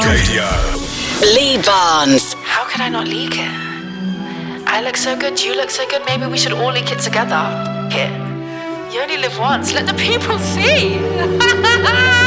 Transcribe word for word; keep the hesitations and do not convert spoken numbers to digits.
Radio. Lee Barnes. How could I not leak it? I look so good, you look so good, maybe we should all leak it together. It. You only live once, let the people see.